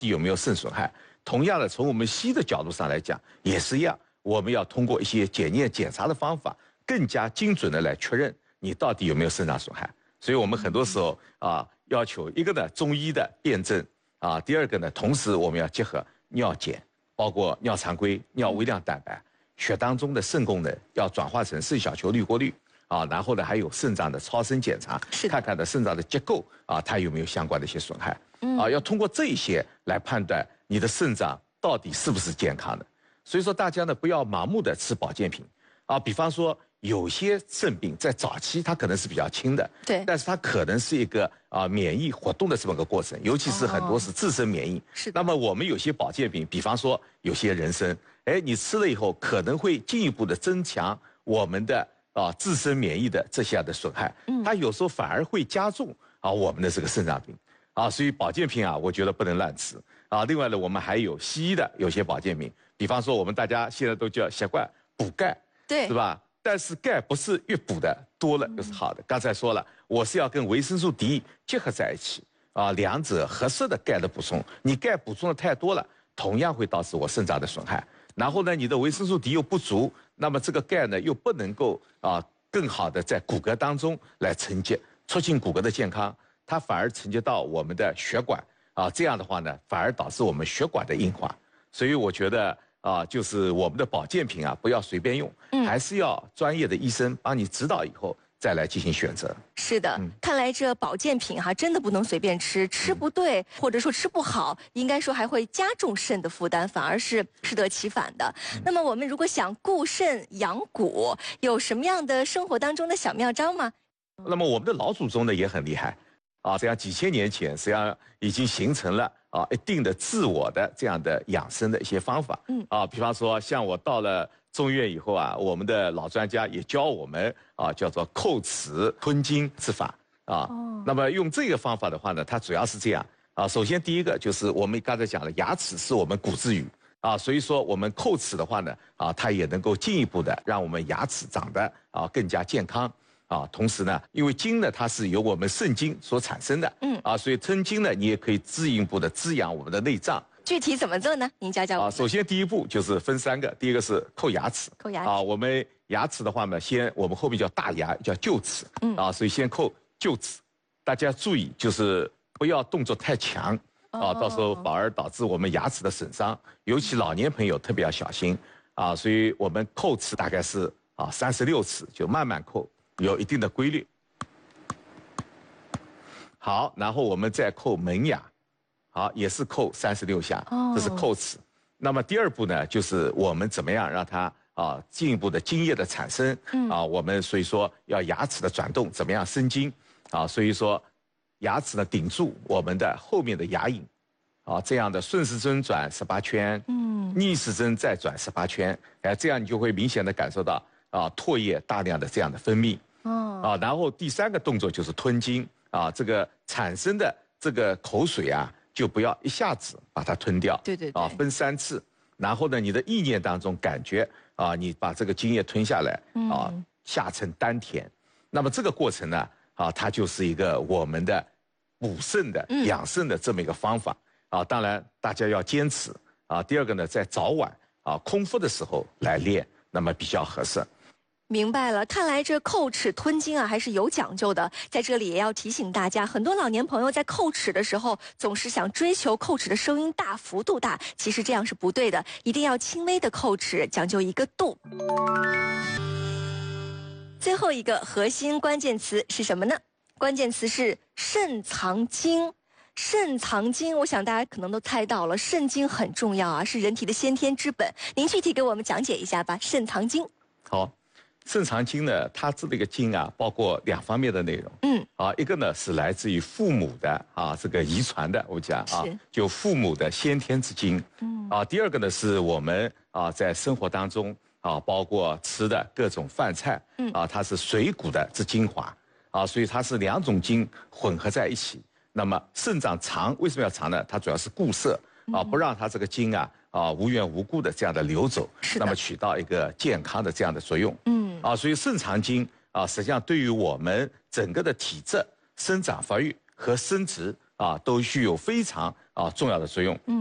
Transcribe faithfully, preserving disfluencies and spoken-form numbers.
底有没有肾损害。同样的，从我们西医的角度上来讲，也是一样，我们要通过一些检验检查的方法，更加精准的来确认你到底有没有肾脏损害。所以我们很多时候啊，要求一个呢中医的辨证啊，第二个呢，同时我们要结合尿检，包括尿常规、尿微量蛋白、血当中的肾功能要转化成肾小球滤过率啊，然后呢还有肾脏的超声检查，看看的肾脏的结构啊，它有没有相关的一些损害啊，要通过这一些来判断你的肾脏到底是不是健康的。所以说大家呢不要盲目的吃保健品啊，比方说。有些肾病在早期它可能是比较轻的， 对， 但是它可能是一个啊、呃、免疫活动的这么个过程，尤其是很多是自身免疫。 哦、是。 那么我们有些保健品，比方说有些人参，哎，你吃了以后可能会进一步的增强我们的啊、呃、自身免疫的这些的损害，嗯，它有时候反而会加重啊我们的这个肾脏病啊，所以保健品啊，我觉得不能乱吃啊。另外呢，我们还有西医的有些保健品，比方说我们大家现在都叫习惯补钙， 对， 是吧？但是钙不是越补的多了就是好的。刚才说了，我是要跟维生素 D 结合在一起啊，两者合适的钙的补充。你钙补充的太多了，同样会导致我肾脏的损害。然后呢，你的维生素 D 又不足，那么这个钙呢又不能够啊更好的在骨骼当中来承接，促进骨骼的健康，它反而承接到我们的血管啊，这样的话呢，反而导致我们血管的硬化。所以我觉得。啊，就是我们的保健品啊，不要随便用，嗯，还是要专业的医生帮你指导以后再来进行选择。 是的，嗯、看来这保健品哈、啊，真的不能随便吃，吃不对、嗯、或者说吃不好，应该说还会加重肾的负担，反而是适得其反的。嗯、那么我们如果想固肾养骨，有什么样的生活当中的小妙招吗？ 那么我们的老祖宗呢也很厉害。啊，这样几千年前，实际上已经形成了啊一定的自我的这样的养生的一些方法。嗯，啊，比方说像我到了中院以后啊，我们的老专家也教我们啊，叫做叩齿吞金之法啊。哦。那么用这个方法的话呢，它主要是这样啊。首先第一个就是我们刚才讲了，牙齿是我们骨之语啊，所以说我们叩齿的话呢，啊，它也能够进一步的让我们牙齿长得啊更加健康。啊，同时呢，因为筋呢，它是由我们肾经所产生的，嗯，啊，所以吞筋呢，你也可以进一步的滋养我们的内脏。 具体怎么做呢？您教教我。 啊，首先第一步就是分三个，第一个是叩牙齿， 叩牙齿。 啊，我们牙齿的话呢，先我们后面叫大牙，叫臼齿，嗯，啊，所以先叩臼齿。大家注意，就是不要动作太强，啊，到时候反而导致我们牙齿的损伤，尤其老年朋友特别要小心，啊，所以我们叩齿大概是啊三十六次，就慢慢叩。有一定的规律。好，然后我们再叩门牙，好，也是叩三十六下，这是叩齿。那么第二步呢，就是我们怎么样让它啊进一步的津液的产生，啊，我们所以说要牙齿的转动，怎么样生津啊？所以说牙齿呢顶住我们的后面的牙龈，啊，这样的顺时针转十八圈，嗯，逆时针再转十八圈，哎，这样你就会明显的感受到啊唾液大量的这样的分泌。哦，啊，然后第三个动作就是吞津啊，这个产生的这个口水啊，就不要一下子把它吞掉， 对对对， 啊，分三次，然后呢，你的意念当中感觉啊，你把这个津液吞下来，啊，下沉丹田，那么这个过程呢，啊，它就是一个我们的补肾的、养肾的这么一个方法啊，当然大家要坚持啊。第二个呢，在早晚啊空腹的时候来练，那么比较合适。 明白了，看来这叩齿吞津啊还是有讲究的。在这里也要提醒大家，很多老年朋友在叩齿的时候，总是想追求叩齿的声音大、幅度大，其实这样是不对的，一定要轻微的叩齿，讲究一个度。最后一个核心关键词是什么呢？关键词是肾藏精。肾藏精，我想大家可能都猜到了，肾精很重要啊，是人体的先天之本。您具体给我们讲解一下吧。肾藏精。 好。肾藏精呢，它这个精啊，包括两方面的内容。嗯，啊，一个呢是来自于父母的啊，这个遗传的，我讲啊，就父母的先天之精。嗯，啊，第二个呢是我们啊在生活当中啊，包括吃的各种饭菜，嗯，啊，它是水谷的之精华，啊，所以它是两种精混合在一起。那么肾脏藏为什么要藏呢？它主要是固摄啊，不让它这个精啊啊无缘无故的这样的流走，那么起到一个健康的这样的作用。嗯。啊，所以肾藏精啊，实际上对于我们整个的体质、生长发育和生殖啊，都具有非常啊重要的作用。嗯。